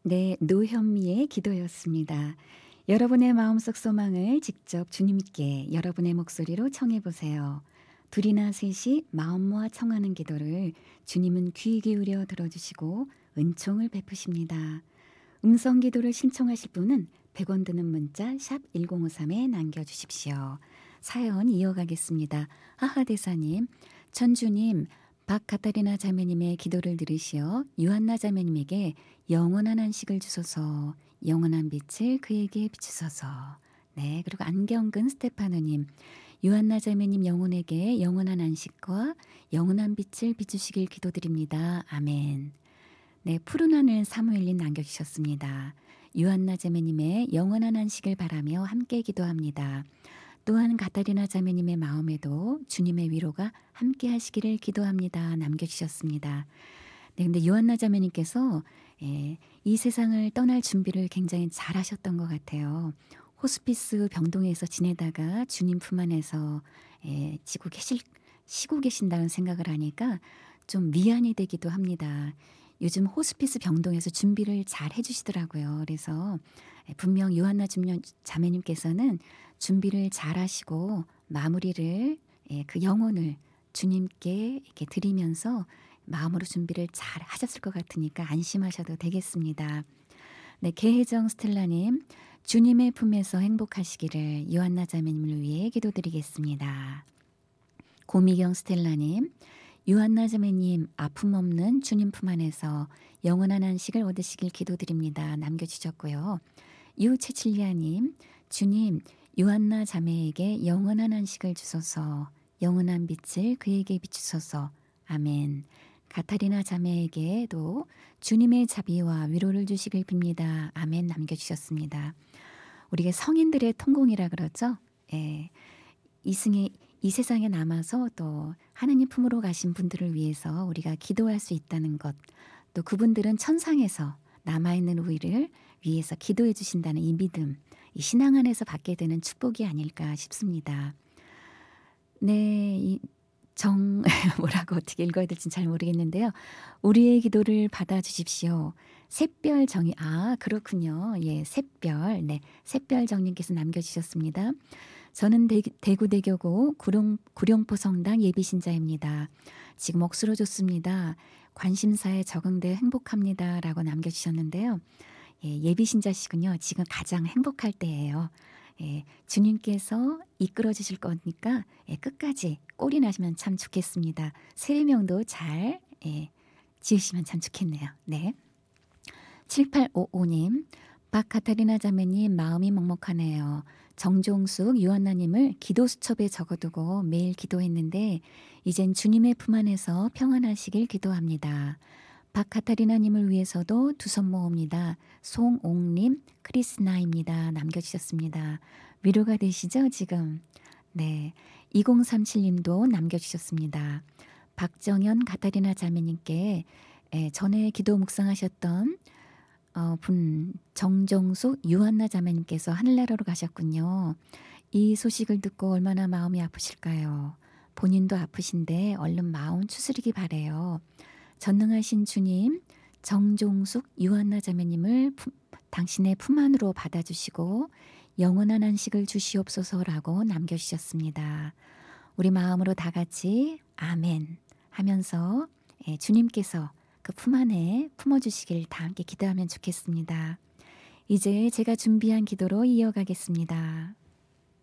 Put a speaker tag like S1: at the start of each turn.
S1: 네, 노현미의 기도였습니다. 여러분의 마음속 소망을 직접 주님께 여러분의 목소리로 청해 보세요. 둘이나 셋이 마음 모아 청하는 기도를 주님은 귀 기울여 들어주시고 은총을 베푸십니다. 음성 기도를 신청하실 분은 100원 드는 문자 샵 1053에 남겨주십시오. 사연 이어가겠습니다. 하하대사님, 천주님, 박카타리나 자매님의 기도를 들으시어 유한나 자매님에게 영원한 안식을 주소서, 영원한 빛을 그에게 비추소서. 네, 그리고 안경근 스테파노님, 유한나 자매님 영혼에게 영원한 안식과 영원한 빛을 비추시길 기도드립니다. 아멘. 네, 푸른 하늘 사무엘님 남겨주셨습니다. 유한나 자매님의 영원한 안식을 바라며 함께 기도합니다. 또한 가타리나 자매님의 마음에도 주님의 위로가 함께 하시기를 기도합니다. 남겨주셨습니다. 네, 근데 유한나 자매님께서 이 세상을 떠날 준비를 굉장히 잘 하셨던 것 같아요. 호스피스 병동에서 지내다가 주님 품 안에서 쉬고 계신다는 생각을 하니까 좀 미안이 되기도 합니다. 요즘 호스피스 병동에서 준비를 잘 해주시더라고요. 그래서 분명 유한나 자매님께서는 준비를 잘 하시고 마무리를 그 영혼을 주님께 이렇게 드리면서 마음으로 준비를 잘 하셨을 것 같으니까 안심하셔도 되겠습니다. 네, 개혜정 스텔라님, 주님의 품에서 행복하시기를 유한나 자매님을 위해 기도드리겠습니다. 고미경 스텔라님, 유한나 자매님 아픔 없는 주님 품 안에서 영원한 안식을 얻으시길 기도드립니다. 남겨주셨고요. 유채칠리아님, 주님, 유한나 자매에게 영원한 안식을 주소서, 영원한 빛을 그에게 비추소서. 아멘. 가타리나 자매에게도 주님의 자비와 위로를 주시길 빕니다. 아멘. 남겨주셨습니다. 우리가 성인들의 통공이라 그러죠. 예. 이 세상에 남아서 또 하나님 품으로 가신 분들을 위해서 우리가 기도할 수 있다는 것, 또 그분들은 천상에서 남아있는 우리를 위해서 기도해 주신다는 이 믿음, 이 신앙 안에서 받게 되는 축복이 아닐까 싶습니다. 네, 뭐라고 어떻게 읽어야 될지 잘 모르겠는데요. 우리의 기도를 받아주십시오. 샛별정이, 그렇군요. 예, 샛별. 네, 샛별정님께서 남겨주셨습니다. 저는 대구대교구 구룡포 성당 예비신자입니다. 지금 억수로 좋습니다. 관심사에 적응돼 행복합니다. 라고 남겨주셨는데요. 예비신자시군요. 지금 가장 행복할 때예요. 주님께서 이끌어 주실 거니까 끝까지 꼴이 나시면 참 좋겠습니다. 세례명도 잘 지으시면 참 좋겠네요. 네. 7855님, 박카타리나 자매님 마음이 먹먹하네요. 정종숙, 유한나님을 기도 수첩에 적어두고 매일 기도했는데 이젠 주님의 품 안에서 평안하시길 기도합니다. 박카타리나님을 위해서도 두 손 모읍니다. 송옥님, 크리스나입니다. 남겨주셨습니다. 위로가 되시죠 지금? 네, 2037님도 남겨주셨습니다. 박정현 가타리나 자매님께 전에 기도 묵상하셨던 정정숙 유한나 자매님께서 하늘나라로 가셨군요. 이 소식을 듣고 얼마나 마음이 아프실까요? 본인도 아프신데 얼른 마음 추스리기 바래요. 전능하신 주님, 정종숙 유한나 자매님을 당신의 품 안으로 받아주시고 영원한 안식을 주시옵소서라고 남겨주셨습니다. 우리 마음으로 다 같이 아멘 하면서 주님께서 그 품 안에 품어주시길 다 함께 기도하면 좋겠습니다. 이제 제가 준비한 기도로 이어가겠습니다.